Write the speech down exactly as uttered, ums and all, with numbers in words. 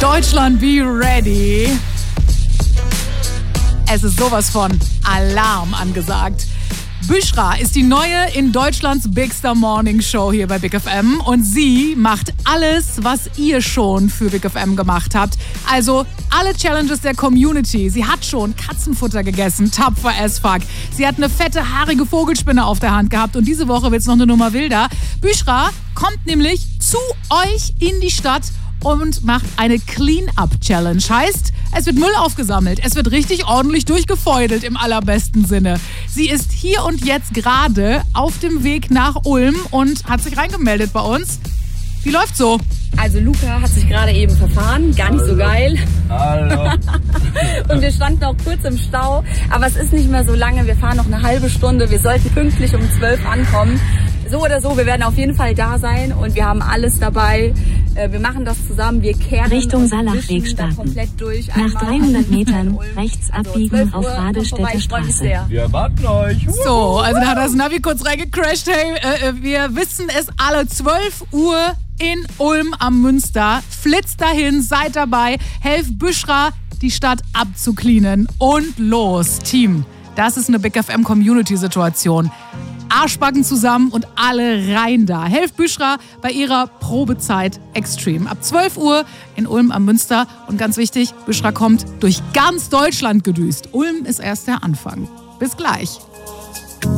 Deutschland, be ready. Es ist sowas von Alarm angesagt. Büschra ist die neue in Deutschlands Bigster Morning Show hier bei Big F M und sie macht alles, was ihr schon für Big F M gemacht habt. Also alle Challenges der Community. Sie hat schon Katzenfutter gegessen, tapfer as fuck. Sie hat eine fette, haarige Vogelspinne auf der Hand gehabt und diese Woche wird's noch eine Nummer wilder. Büschra kommt nämlich zu euch in die Stadt und macht eine Clean-Up-Challenge. Heißt, es wird Müll aufgesammelt. Es wird richtig ordentlich durchgefeudelt im allerbesten Sinne. Sie ist hier und jetzt gerade auf dem Weg nach Ulm und hat sich reingemeldet bei uns. Wie läuft's so? Also Luca hat sich gerade eben verfahren, gar nicht Hallo. so geil. Hallo. Und wir standen auch kurz im Stau, aber es ist nicht mehr so lange. Wir fahren noch eine halbe Stunde. Wir sollten pünktlich um zwölf ankommen. So oder so, wir werden auf jeden Fall da sein und wir haben alles dabei. Wir machen das zusammen, wir kehren Richtung Salachweg starten. komplett durch. Nach dreihundert Metern rechts abbiegen auf Radestädter Straße. Wir erwarten euch. So, also da hat das Navi kurz reingecrashed. Hey, äh, wir wissen es alle, zwölf Uhr in Ulm am Münster. Flitzt dahin, seid dabei, helft Büschra, die Stadt abzucleanen. Und los, Team. Das ist eine Big F M Community-Situation. Arschbacken zusammen und alle rein da. Helft Büschra bei ihrer Probezeit Extreme. Ab zwölf Uhr in Ulm am Münster. Und ganz wichtig, Büschra kommt durch ganz Deutschland gedüst. Ulm ist erst der Anfang. Bis gleich.